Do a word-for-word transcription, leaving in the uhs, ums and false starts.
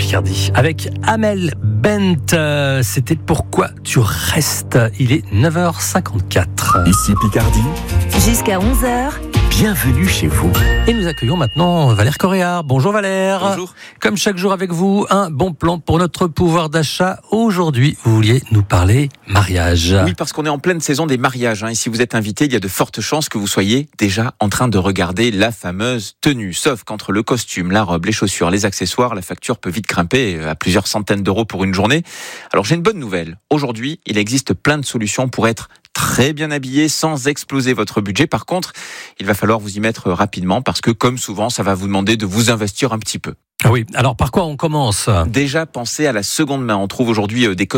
Picardie avec Amel Bent. Euh, C'était Pourquoi tu restes. Il est neuf heures cinquante-quatre. Ici Picardie. Jusqu'à onze heures. Bienvenue chez vous. Et nous accueillons maintenant Valère Coréard. Bonjour Valère. Bonjour. Comme chaque jour avec vous, un bon plan pour notre pouvoir d'achat. Aujourd'hui, vous vouliez nous parler mariage. Oui, parce qu'on est en pleine saison des mariages. Hein. Et si vous êtes invité, il y a de fortes chances que vous soyez déjà en train de regarder la fameuse tenue. Sauf qu'entre le costume, la robe, les chaussures, les accessoires, la facture peut vite grimper à plusieurs centaines d'euros pour une journée. Alors j'ai une bonne nouvelle. Aujourd'hui, il existe plein de solutions pour être très bien habillé sans exploser votre budget. Par contre, il va falloir vous y mettre rapidement parce que, comme souvent, ça va vous demander de vous investir un petit peu. Ah oui, alors par quoi on commence ? Déjà, pensez à la seconde main. On trouve aujourd'hui des